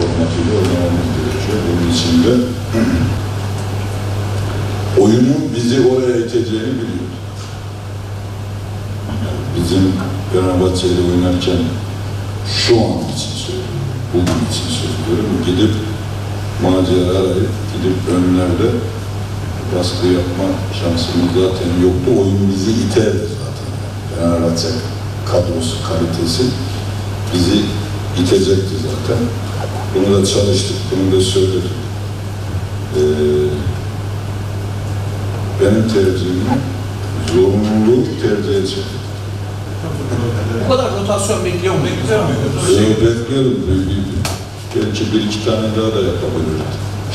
formatıyla oynamamız gerekiyor. Bunun için de oyunun bizi oraya iteceğini biliyorduk. Yani bizim Fenerbahçe'yle oynarken şu an için söylüyorum, bugün için söylüyorum, gidip macera arayıp gidip önlerde baskı yapma şansımız zaten yoktu. Oyun bizi iterdi zaten. Fenerbahçe kadrosu, kalitesi bizi itecekti zaten. Bunu da çalıştık, bunu da söyledik. Benim tercihim zorunluluğu tercih edecek. Bu kadar rotasyon bekliyor mu? Bekliyorum. Belki bir iki tane daha da yapabiliriz.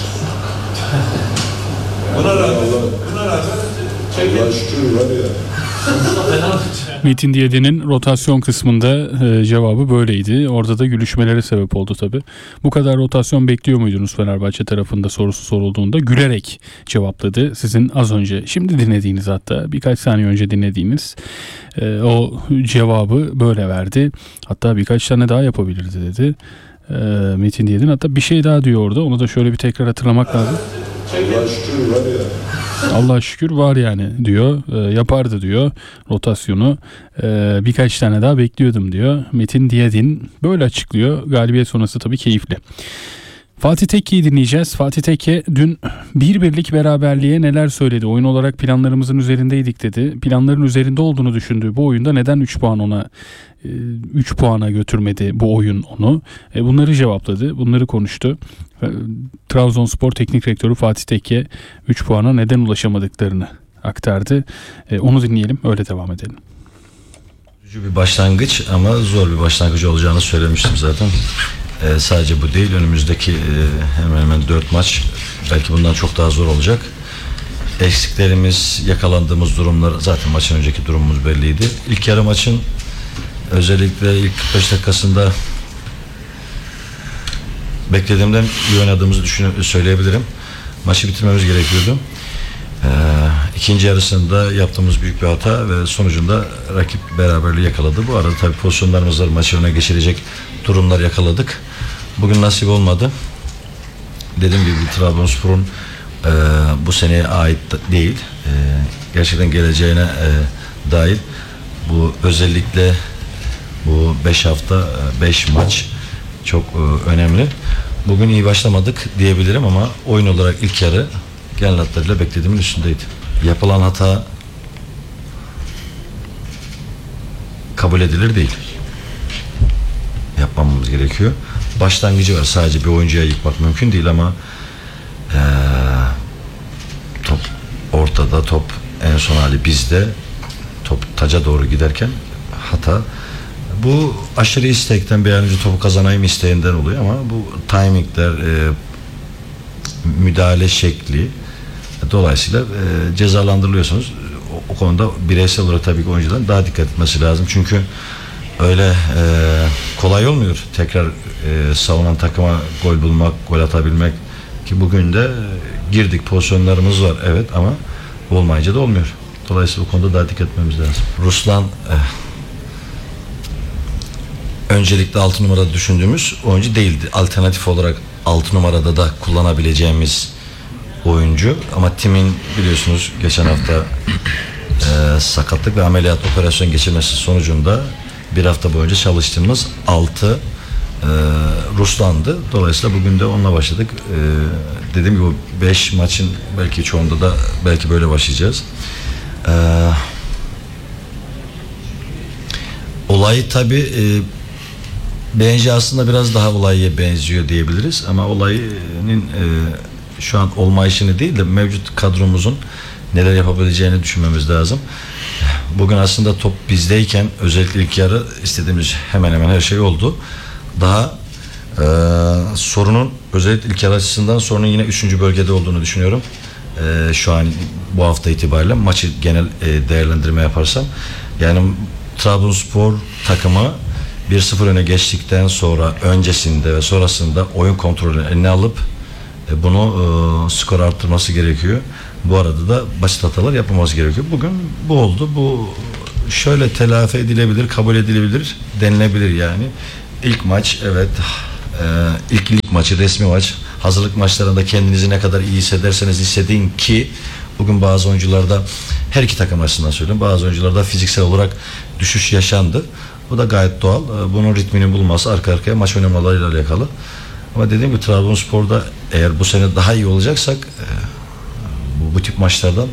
Buna rağmen Allah şükür var ya. Metin Diyedi'nin rotasyon kısmında cevabı böyleydi. Orada da gülüşmelere sebep oldu tabii. Bu kadar rotasyon bekliyor muydunuz Fenerbahçe tarafında sorusu sorulduğunda gülerek cevapladı. Sizin az önce, şimdi dinlediğiniz, hatta birkaç saniye önce dinlediğiniz o cevabı böyle verdi. Hatta birkaç tane daha yapabilirdi dedi. Metin Diyedi'nin hatta bir şey daha diyor orada. Onu da şöyle bir tekrar hatırlamak lazım. Allah şükür var ya. Allah şükür var yani diyor. Yapardı diyor rotasyonu. Birkaç tane daha bekliyordum diyor. Metin Diyedin böyle açıklıyor. Galibiyet sonrası tabii keyifli. Fatih Tekke'yi dinleyeceğiz. Fatih Tekke dün 1-1'lik beraberliğe neler söyledi? Oyun olarak planlarımızın üzerindeydik dedi. Planların üzerinde olduğunu düşündüğü bu oyunda neden 3 puan ona 3 puana götürmedi bu oyun onu? Bunları cevapladı. Bunları konuştu. Trabzonspor Teknik Direktörü Fatih Tekke 3 puana neden ulaşamadıklarını aktardı. Onu dinleyelim, öyle devam edelim. Bir başlangıç ama zor bir başlangıç olacağını söylemiştim zaten. Sadece bu değil, önümüzdeki hemen hemen 4 maç belki bundan çok daha zor olacak. Eksiklerimiz, yakalandığımız durumlar, zaten maçın önceki durumumuz belliydi. İlk yarı maçın özellikle ilk 45 dakikasında beklediğimden iyi oynadığımızı söyleyebilirim. Maçı bitirmemiz gerekiyordu. İkinci yarısında yaptığımız büyük bir hata ve sonucunda rakip beraberliği yakaladı. Bu arada tabii pozisyonlarımız var, maçı öne geçirecek durumlar yakaladık. Bugün nasip olmadı. Dediğim gibi Trabzonspor'un bu seneye ait değil. Gerçekten geleceğine dair bu özellikle bu 5 hafta 5 maç çok önemli. Bugün iyi başlamadık diyebilirim ama oyun olarak ilk yarı genel hatlarıyla beklediğimin üstündeydi. Yapılan hata kabul edilir değil. Yapmamamız gerekiyor. Başlangıcı var. Sadece bir oyuncuya yıkmak mümkün değil ama top ortada, top en son hali bizde. Top taca doğru giderken hata. Bu aşırı istekten, bir an önce topu kazanayım isteğinden oluyor ama bu timingler, müdahale şekli dolayısıyla cezalandırılıyorsunuz. O konuda bireysel olarak tabii ki oyuncuların daha dikkat etmesi lazım. Çünkü öyle kolay olmuyor. Tekrar savunan takıma gol bulmak, gol atabilmek ki bugün de girdik, pozisyonlarımız var evet ama olmayınca da olmuyor. Dolayısıyla bu konuda daha dikkat etmemiz lazım. Ruslan öncelikle 6 numarada düşündüğümüz oyuncu değildi. Alternatif olarak 6 numarada da kullanabileceğimiz oyuncu ama Tim'in biliyorsunuz geçen hafta sakatlık ve ameliyat operasyon geçirmesi sonucunda bir hafta boyunca çalıştığımız 6 Ruslan'dı. Dolayısıyla bugün de onunla başladık. Dediğim gibi 5 maçın belki çoğunda da belki böyle başlayacağız. Olay tabii bence aslında biraz daha olaya benziyor diyebiliriz ama olayın şu an olmayışını değil de mevcut kadromuzun neler yapabileceğini düşünmemiz lazım. Bugün aslında top bizdeyken özellikle ilk yarı istediğimiz hemen hemen her şey oldu. Daha sorunun özellikle ilk yarı açısından sorunun yine 3. bölgede olduğunu düşünüyorum. Şu an bu hafta itibariyle maçı genel değerlendirme yaparsam yani Trabzonspor takımı 1-0 öne geçtikten sonra öncesinde ve sonrasında oyun kontrolünü eline alıp bunu skor arttırması gerekiyor. Bu arada da basit hatalar yapmaması gerekiyor. Bugün bu oldu. Bu şöyle telafi edilebilir, kabul edilebilir, denilebilir yani. İlk maç evet ilk lig maçı, resmi maç, hazırlık maçlarında kendinizi ne kadar iyi hissederseniz hissedin ki bugün bazı oyuncularda, her iki takım açısından söylüyorum, bazı oyuncularda fiziksel olarak düşüş yaşandı. Bu da gayet doğal. Bunun ritmini bulması arka arkaya maç oynamalarıyla alakalı. Ama dediğim gibi Trabzonspor'da eğer bu sene daha iyi olacaksak bu tip maçlardan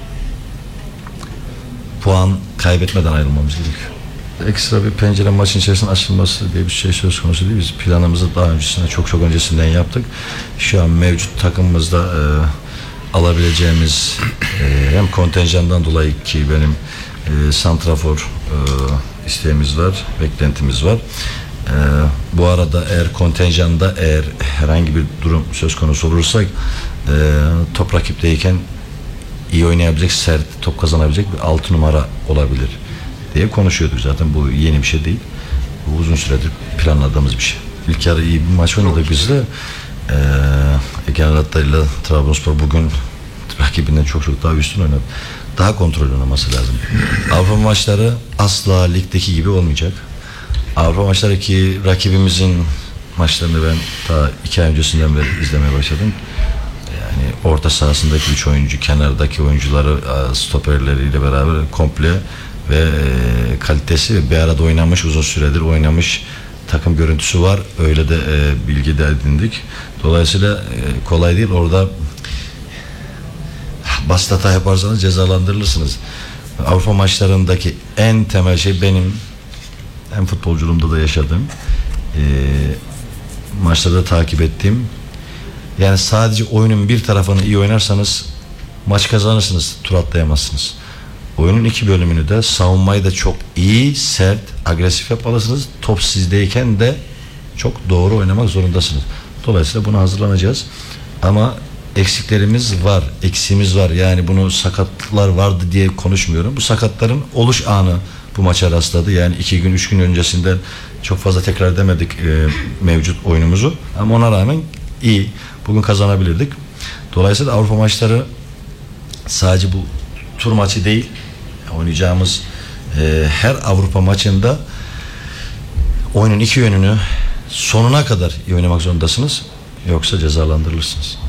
puan kaybetmeden ayrılmamız gerekiyor. Ekstra bir pencere maçın içerisinde açılması diye bir şey söz konusu değil. Biz planımızı daha öncesinde, çok öncesinden yaptık. Şu an mevcut takımımızda alabileceğimiz hem kontenjandan dolayı ki benim santrafor isteğimiz var, beklentimiz var. Bu arada eğer kontenjanda herhangi bir durum söz konusu olursa top rakipteyken iyi oynayabilecek, sert top kazanabilecek bir 6 numara olabilir diye konuşuyorduk zaten. Bu yeni bir şey değil. Bu uzun süredir planladığımız bir şey. İlk yarı iyi bir maç oynadık biz de. Genel hatlarıyla Trabzonspor bugün rakibinden çok daha üstün oynadı. Daha kontrol oynaması lazım. Avrupa maçları asla ligdeki gibi olmayacak. Avrupa maçları ki rakibimizin maçlarını ben ta 2 ay öncesinden beri izlemeye başladım. Yani orta sahasındaki 3 oyuncu, kenardaki oyuncuları, stoperleriyle beraber komple ve kalitesi ve bir arada oynamış, uzun süredir oynamış takım görüntüsü var. Öyle de bilgi de edindik. Dolayısıyla kolay değil. Orada basit hata yaparsanız cezalandırılırsınız. Avrupa maçlarındaki en temel şey benim hem futbolculuğumda da yaşadığım, maçlarda takip ettiğim, yani sadece oyunun bir tarafını iyi oynarsanız maç kazanırsınız, tur atlayamazsınız. Oyunun iki bölümünü de, savunmayı da çok iyi, sert, agresif yapmalısınız. Top sizdeyken de çok doğru oynamak zorundasınız. Dolayısıyla buna hazırlanacağız. Ama eksiklerimiz var, eksiğimiz var. Yani bunu sakatlar vardı diye konuşmuyorum. Bu sakatların oluş anı bu maça rastladı. Yani 2 gün, 3 gün öncesinden çok fazla tekrar edemedik mevcut oyunumuzu. Ama ona rağmen iyi. Bugün kazanabilirdik. Dolayısıyla Avrupa maçları sadece bu tur maçı değil. Oynayacağımız her Avrupa maçında oyunun iki yönünü sonuna kadar iyi oynamak zorundasınız. Yoksa cezalandırılırsınız.